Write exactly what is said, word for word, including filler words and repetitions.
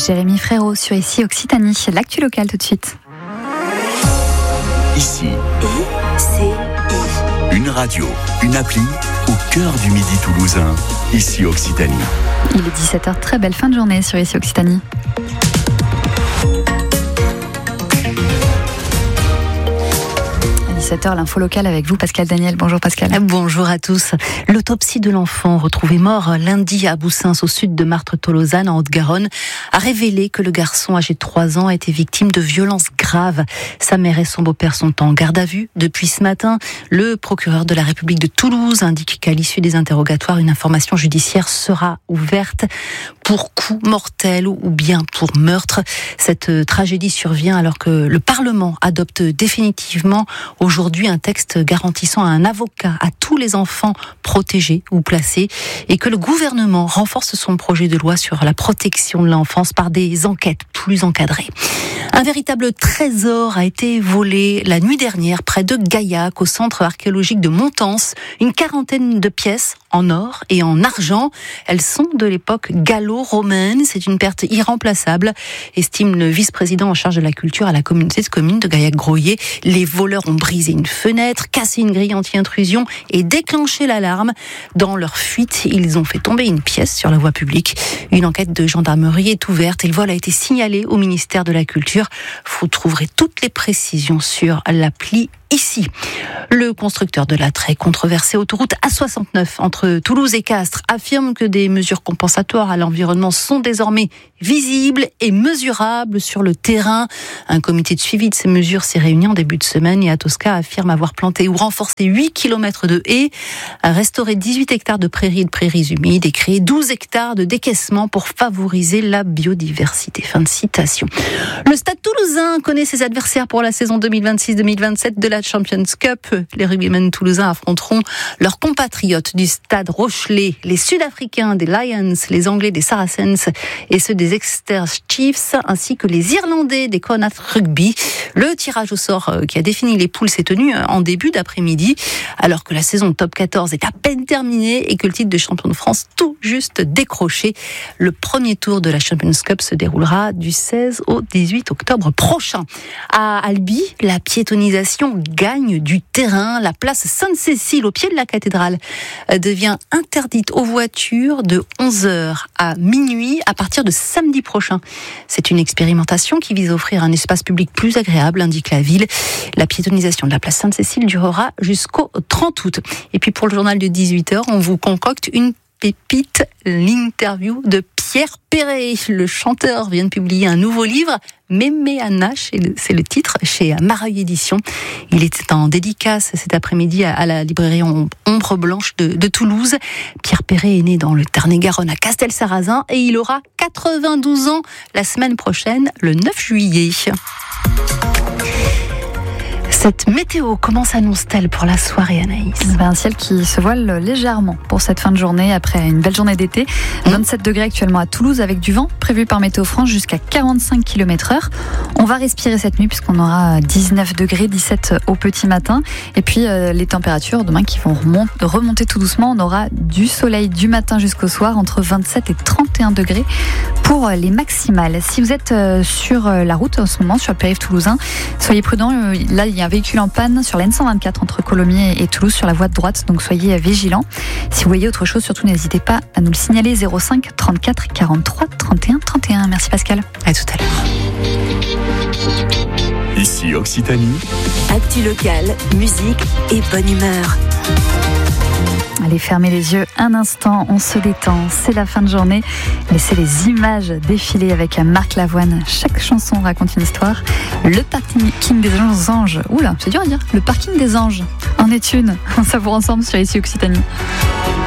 Jérémy Frérot sur Ici Occitanie. L'actu locale tout de suite. Ici, I C I. Une radio, une appli au cœur du midi toulousain. Ici Occitanie. Il est dix-sept heures, très belle fin de journée sur Ici Occitanie. dix-sept heures, l'info locale avec vous, Pascal Daniel. Bonjour Pascal. Bonjour à tous. L'autopsie de l'enfant retrouvé mort lundi à Boussins, au sud de Martre-Tolosane, en Haute-Garonne, a révélé que le garçon âgé de trois ans a été victime de violences graves. Sa mère et son beau-père sont en garde à vue. Depuis ce matin, le procureur de la République de Toulouse indique qu'à l'issue des interrogatoires, une information judiciaire sera ouverte pour coup mortel ou bien pour meurtre. Cette tragédie survient alors que le Parlement adopte définitivement aujourd'hui un texte garantissant un avocat à tous les enfants protégés ou placés et que le gouvernement renforce son projet de loi sur la protection de l'enfance par des enquêtes plus encadrées. Un véritable trésor a été volé la nuit dernière près de Gaillac, au centre archéologique de Montance. Une quarantaine de pièces en or et en argent. Elles sont de l'époque gallo-romaine. C'est une perte irremplaçable, estime le vice-président en charge de la culture à la communauté de communes de Gaillac-Groyer. Les voleurs ont brisé une fenêtre, cassé une grille anti-intrusion et déclenché l'alarme. Dans leur fuite, ils ont fait tomber une pièce sur la voie publique. Une enquête de gendarmerie est ouverte et le vol a été signalé au ministère de la Culture. Vous trouverez toutes les précisions sur l'appli Ici. Le constructeur de la très controversée autoroute A soixante-neuf entre Toulouse et Castres affirme que des mesures compensatoires à l'environnement sont désormais visibles et mesurables sur le terrain. Un comité de suivi de ces mesures s'est réuni en début de semaine et Atosca affirme avoir planté ou renforcé huit kilomètres de haies, restauré dix-huit hectares de prairies et de prairies humides et créé douze hectares de décaissement pour favoriser la biodiversité. Fin de citation. Le Stade toulousain connaît ses adversaires pour la saison deux mille vingt-six deux mille vingt-sept de la Champions Cup. Les rugbymen toulousains affronteront leurs compatriotes du Stade Rochelet, les Sud-Africains des Lions, les Anglais des Saracens et ceux des Exeter Chiefs, ainsi que les Irlandais des Connacht Rugby. Le tirage au sort qui a défini les poules s'est tenu en début d'après-midi, alors que la saison top quatorze est à peine terminée et que le titre de champion de France tout juste décroché. Le premier tour de la Champions Cup se déroulera du seize au dix-huit octobre prochain. À Albi, la piétonisation gagne du terrain. La place Sainte-Cécile, au pied de la cathédrale, devient interdite aux voitures de onze heures à minuit à partir de samedi prochain. C'est une expérimentation qui vise à offrir un espace public plus agréable, indique la ville. La piétonisation de la place Sainte-Cécile durera jusqu'au trente août. Et puis pour le journal de dix-huit heures, on vous concocte une pépite, l'interview de Pierre Perret. Le chanteur vient de publier un nouveau livre, Mémé Anna, c'est le titre, chez Mareuil Éditions. Il était en dédicace cet après-midi à la librairie Ombre Blanche de, de Toulouse. Pierre Perret est né dans le Tarn-et-Garonne à Castelsarrasin et il aura quatre-vingt-douze ans la semaine prochaine, le neuf juillet. Cette météo, comment s'annonce-t-elle pour la soirée, Anaïs ? Un ciel qui se voile légèrement pour cette fin de journée après une belle journée d'été. vingt-sept degrés actuellement à Toulouse avec du vent prévu par Météo France jusqu'à quarante-cinq kilomètres heure. On va respirer cette nuit puisqu'on aura dix-neuf degrés, dix-sept au petit matin. Et puis euh, les températures demain qui vont remonter, remonter tout doucement. On aura du soleil du matin jusqu'au soir entre vingt-sept et trente et un degrés pour les maximales. Si vous êtes euh, sur la route en ce moment, sur le périph' toulousain, soyez prudents. Euh, là, il y a un véhicule en panne sur la N cent vingt-quatre entre Colomiers et Toulouse sur la voie de droite, donc soyez vigilants. Si vous voyez autre chose, surtout n'hésitez pas à nous le signaler. Zéro cinq trente-quatre quarante-trois trente et un trente et un. Merci Pascal. À tout à l'heure. Ici Occitanie. Actu locale, musique et bonne humeur. Allez, fermez les yeux un instant, on se détend, c'est la fin de journée. Laissez les images défiler avec Marc Lavoine. Chaque chanson raconte une histoire. Le parking des anges, oula, c'est dur à dire, le parking des anges en est une. On savoure ensemble sur Ici Occitanie.